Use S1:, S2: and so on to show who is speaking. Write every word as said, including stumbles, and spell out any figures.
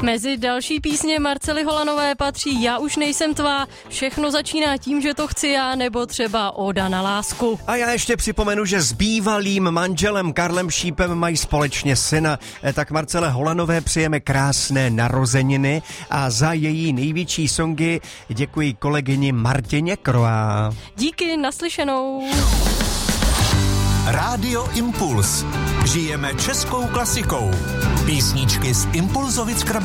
S1: Mezi další písně Marcely Holanové patří Já už nejsem tvá, Všechno začíná tím, že to chci já, nebo třeba Óda na lásku.
S2: A já ještě připomenu, že s bývalým manželem Karlem Šípem mají společně syna, tak Marcele Holanové přejeme krásné narozeniny a za její největší songy děkuji kolegyni Martině Kroá.
S1: Díky, naslyšenou.
S3: Rádio Impuls. Žijeme českou klasikou. Písničky z Impulzovic krabice.